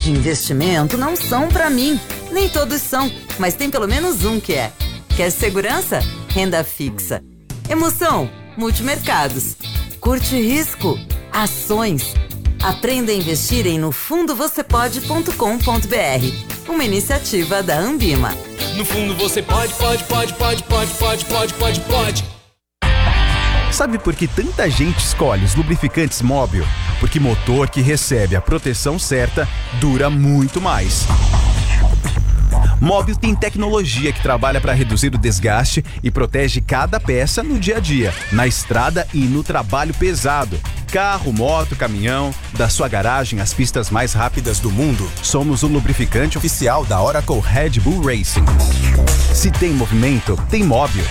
de investimento não são pra mim. Nem todos são, mas tem pelo menos um que é. Quer segurança? Renda fixa. Emoção? Multimercados. Curte risco? Ações. Aprenda a investir em nofundovocepode.com.br. Uma iniciativa da Ambima. No fundo você pode. Sabe por que tanta gente escolhe os lubrificantes Móbil? Porque motor que recebe a proteção certa dura muito mais. Móbil tem tecnologia que trabalha para reduzir o desgaste e protege cada peça no dia a dia, na estrada e no trabalho pesado. Carro, moto, caminhão, da sua garagem às pistas mais rápidas do mundo, somos o lubrificante oficial da Oracle Red Bull Racing. Se tem movimento, tem Móbil.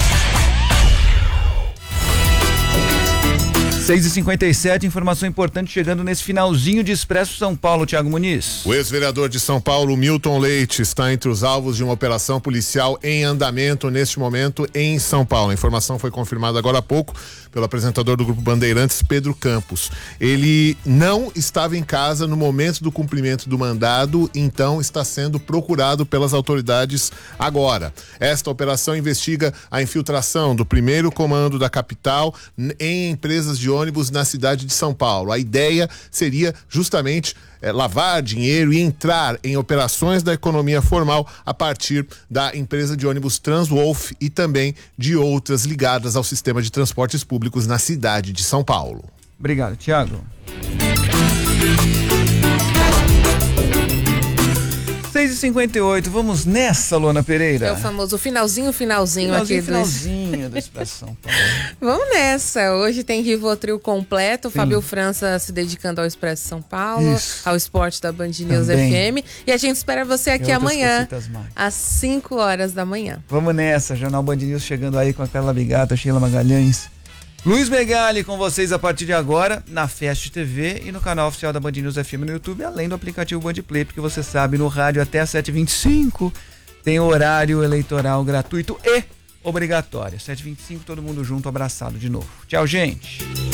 6h57, informação importante chegando nesse finalzinho de Expresso São Paulo, Thiago Muniz. O ex-vereador de São Paulo, Milton Leite, está entre os alvos de uma operação policial em andamento neste momento em São Paulo. A informação foi confirmada agora há pouco pelo apresentador do Grupo Bandeirantes, Pedro Campos. Ele não estava em casa no momento do cumprimento do mandado, então está sendo procurado pelas autoridades agora. Esta operação investiga a infiltração do primeiro comando da capital em empresas de ônibus na cidade de São Paulo. A ideia seria justamente lavar dinheiro e entrar em operações da economia formal a partir da empresa de ônibus Transwolf e também de outras ligadas ao sistema de transportes públicos na cidade de São Paulo. Obrigado, Thiago. 6h58, vamos nessa, Luana Pereira. É o famoso finalzinho aqui finalzinho do Expresso São Paulo. Vamos nessa, hoje tem Rivotril completo, Fábio França se dedicando ao Expresso São Paulo, ao esporte da Band News FM, e a gente espera você aqui amanhã, às 5 horas da manhã. Vamos nessa, Jornal Band News chegando aí com a Carla Bigata, Sheila Magalhães, Luiz Megali com vocês a partir de agora na Fest TV e no canal oficial da Band News FM no YouTube, além do aplicativo Band Play, porque você sabe, no rádio até às 7h25 tem horário eleitoral gratuito e obrigatório. 7h25, todo mundo junto, abraçado de novo. Tchau, gente.